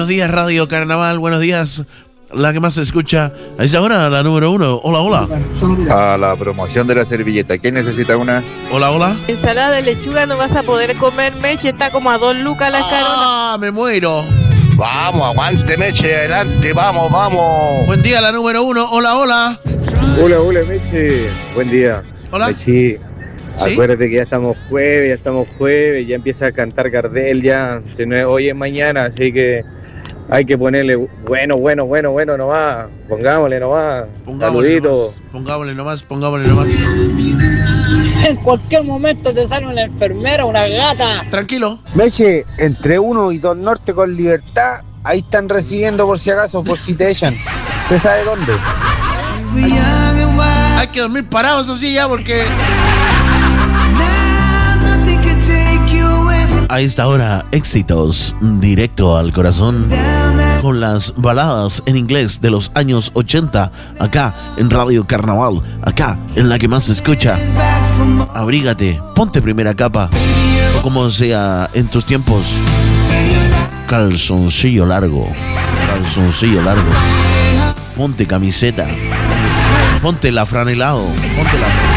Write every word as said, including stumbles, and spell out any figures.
días, Radio Carnaval. Buenos días, la que más se escucha. A esa hora, la número uno. Hola, hola. A la promoción de la servilleta. ¿Quién necesita una? Hola, hola. Ensalada de lechuga no vas a poder comer, Meche. Está como a dos lucas la escalona. ¡Ah, me muero! Vamos, aguante, Meche, adelante, vamos, vamos. Buen día, la número uno. Hola, hola. Hola, hola, Meche. Buen día. Hola. Meche, ¿Sí? acuérdate que ya estamos jueves, ya estamos jueves, ya empieza a cantar Gardel ya. Si no es hoy es mañana, así que hay que ponerle bueno, bueno, bueno, bueno nomás. Pongámosle nomás. Pongámosle Saludito. nomás, pongámosle nomás, pongámosle nomás. En cualquier momento te sale una enfermera, una gata. Tranquilo. Meche, entre uno y dos norte con libertad, ahí están recibiendo por si acaso, por si te echan. ¿Usted sabe dónde? Hay que dormir parados, eso sí, ya, porque... A esta hora, éxitos directo al corazón con las baladas en inglés de los años ochenta, acá en Radio Carnaval, acá en la que más se escucha. Abrígate, ponte primera capa, o como sea en tus tiempos, calzoncillo largo, calzoncillo largo, ponte camiseta, ponte la franelado, ponte la...